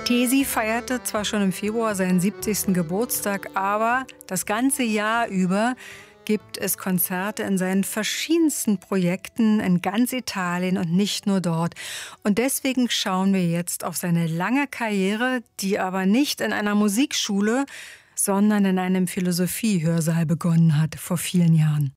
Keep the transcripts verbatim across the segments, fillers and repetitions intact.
Tesi feierte zwar schon im Februar seinen siebzigsten Geburtstag, aber das ganze Jahr über gibt es Konzerte in seinen verschiedensten Projekten in ganz Italien und nicht nur dort. Und deswegen schauen wir jetzt auf seine lange Karriere, die aber nicht in einer Musikschule, sondern in einem Philosophie-Hörsaal begonnen hat, vor vielen Jahren.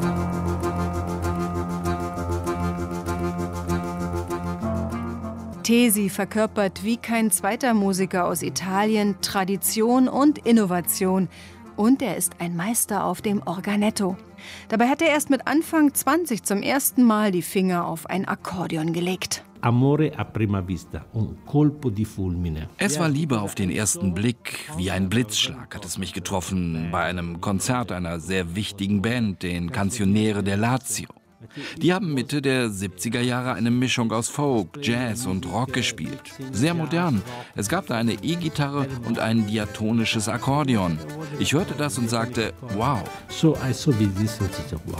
Tesi verkörpert wie kein zweiter Musiker aus Italien Tradition und Innovation. Und er ist ein Meister auf dem Organetto. Dabei hat er erst mit Anfang zwanzig zum ersten Mal die Finger auf ein Akkordeon gelegt. Amore a prima vista, un colpo di fulmine. Es war Liebe auf den ersten Blick, wie ein Blitzschlag hat es mich getroffen bei einem Konzert einer sehr wichtigen Band, den Canzoniere del Lazio. Die haben Mitte der siebziger Jahre eine Mischung aus Folk, Jazz und Rock gespielt. Sehr modern. Es gab da eine E-Gitarre und ein diatonisches Akkordeon. Ich hörte das und sagte, wow. So I saw this and said, wow.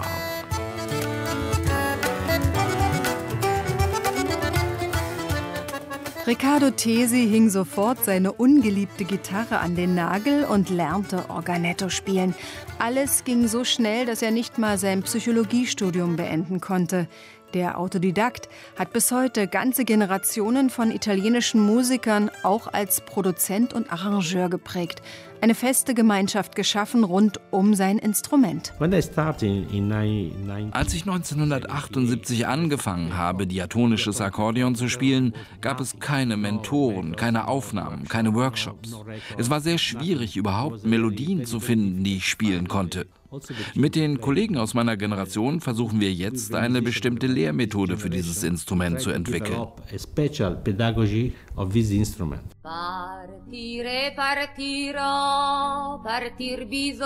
Riccardo Tesi hing sofort seine ungeliebte Gitarre an den Nagel und lernte Organetto spielen. Alles ging so schnell, dass er nicht mal sein Psychologiestudium beenden konnte. Der Autodidakt hat bis heute ganze Generationen von italienischen Musikern auch als Produzent und Arrangeur geprägt. Eine feste Gemeinschaft geschaffen rund um sein Instrument. Als ich neunzehnhundertachtundsiebzig angefangen habe, diatonisches Akkordeon zu spielen, gab es keine Mentoren, keine Aufnahmen, keine Workshops. Es war sehr schwierig, überhaupt Melodien zu finden, die ich spielen konnte. Mit den Kollegen aus meiner Generation versuchen wir jetzt, eine bestimmte Lehrmethode für dieses Instrument zu entwickeln. Partire, partirò, partir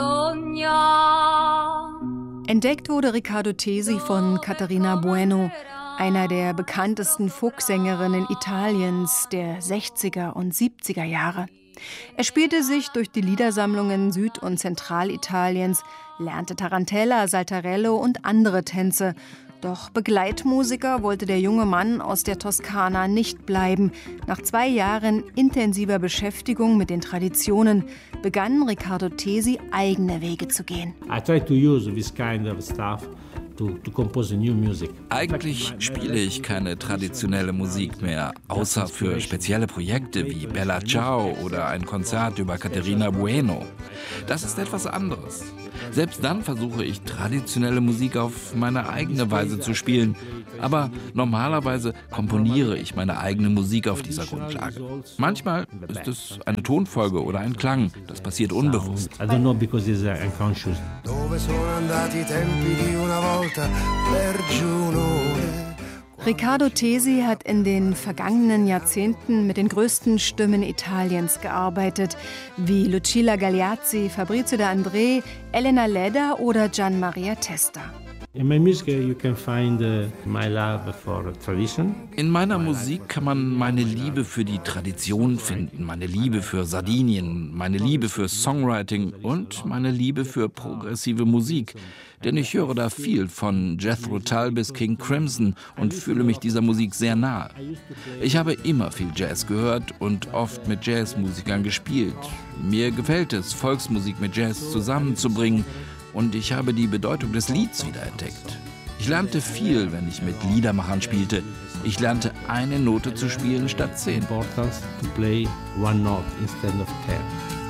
bisogna. Entdeckt wurde Riccardo Tesi von Caterina Bueno, einer der bekanntesten Folksängerinnen Italiens der sechziger und siebziger Jahre. Er spielte sich durch die Liedersammlungen Süd- und Zentralitaliens, lernte Tarantella, Saltarello und andere Tänze. Doch Begleitmusiker wollte der junge Mann aus der Toskana nicht bleiben. Nach zwei Jahren intensiver Beschäftigung mit den Traditionen begann Riccardo Tesi, eigene Wege zu gehen. I try to use this kind of stuff. To, to compose new music. Eigentlich spiele ich keine traditionelle Musik mehr, außer für spezielle Projekte wie Bella Ciao oder ein Konzert über Caterina Bueno. Das ist etwas anderes. Selbst dann versuche ich, traditionelle Musik auf meine eigene Weise zu spielen. Aber normalerweise komponiere ich meine eigene Musik auf dieser Grundlage. Manchmal ist es eine Tonfolge oder ein Klang. Das passiert unbewusst. I don't know because it's unconscious. Dove sono andati i tempi di una volta per Giunone. Riccardo Tesi hat in den vergangenen Jahrzehnten mit den größten Stimmen Italiens gearbeitet, wie Lucilla Gagliazzi, Fabrizio De André, Elena Ledda oder Gian Maria Testa. In my music you can find uh, my love for tradition. In meiner Musik kann man meine Liebe für die Tradition finden, meine Liebe für Sardinien, meine Liebe für Songwriting und meine Liebe für progressive Musik. Denn ich höre da viel von Jethro Tull bis King Crimson und fühle mich dieser Musik sehr nahe. Ich habe immer viel Jazz gehört und oft mit Jazzmusikern gespielt. Mir gefällt es, Volksmusik mit Jazz zusammenzubringen. Und ich habe die Bedeutung des Lieds wiederentdeckt. Ich lernte viel, wenn ich mit Liedermachern spielte. Ich lernte eine Note zu spielen statt zehn. Importance to play one note instead of ten.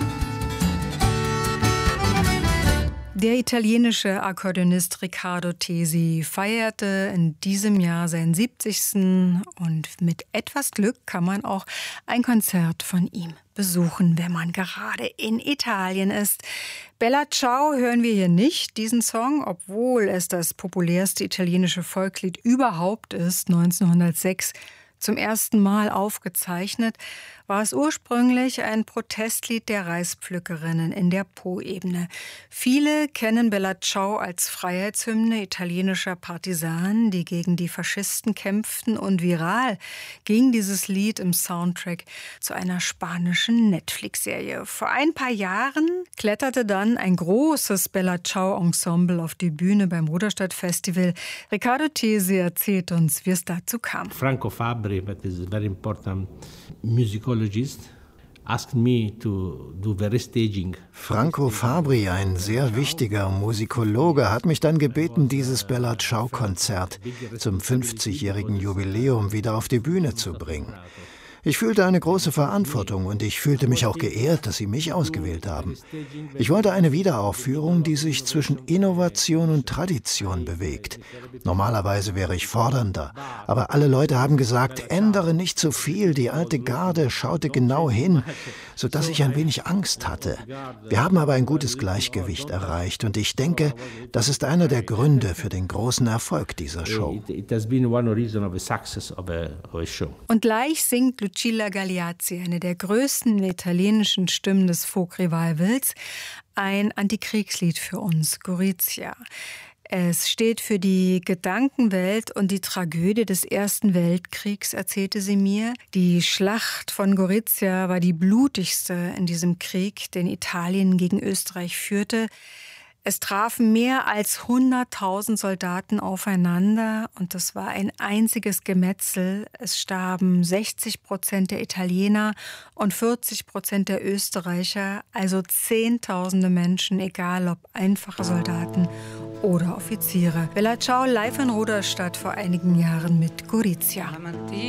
Der italienische Akkordeonist Riccardo Tesi feierte in diesem Jahr seinen siebzigsten und mit etwas Glück kann man auch ein Konzert von ihm besuchen, wenn man gerade in Italien ist. Bella Ciao hören wir hier nicht, diesen Song, obwohl es das populärste italienische Volkslied überhaupt ist, neunzehnhundertsechs. Zum ersten Mal aufgezeichnet, war es ursprünglich ein Protestlied der Reispflückerinnen in der Po-Ebene. Viele kennen Bella Ciao als Freiheitshymne italienischer Partisanen, die gegen die Faschisten kämpften, und viral ging dieses Lied im Soundtrack zu einer spanischen Netflix-Serie. Vor ein paar Jahren kletterte dann ein großes Bella Ciao-Ensemble auf die Bühne beim Ruderstadt-Festival. Riccardo Tesi erzählt uns, wie es dazu kam. Franco Fabri Fabri, but is a very important musicologist, asked me to do very staging. Franco Fabri, ein sehr wichtiger Musikologe, hat mich dann gebeten, dieses Bella Ciao-Konzert zum fünfzigjährigen Jubiläum wieder auf die Bühne zu bringen. Ich fühlte eine große Verantwortung und ich fühlte mich auch geehrt, dass Sie mich ausgewählt haben. Ich wollte eine Wiederaufführung, die sich zwischen Innovation und Tradition bewegt. Normalerweise wäre ich fordernder, aber alle Leute haben gesagt, ändere nicht zu viel, die alte Garde schaute genau hin, sodass ich ein wenig Angst hatte. Wir haben aber ein gutes Gleichgewicht erreicht und ich denke, das ist einer der Gründe für den großen Erfolg dieser Show. Und gleich singt Lucilla Gagliazzi, eine der größten italienischen Stimmen des Folk-Revivals, ein Antikriegslied für uns, Gorizia. Es steht für die Gedankenwelt und die Tragödie des Ersten Weltkriegs, erzählte sie mir. Die Schlacht von Gorizia war die blutigste in diesem Krieg, den Italien gegen Österreich führte. Es trafen mehr als hunderttausend Soldaten aufeinander und das war ein einziges Gemetzel. Es starben sechzig Prozent der Italiener und vierzig Prozent der Österreicher, also Zehntausende Menschen, egal ob einfache Soldaten oder Offiziere. Bella Ciao live in Ruderstadt vor einigen Jahren mit Gorizia.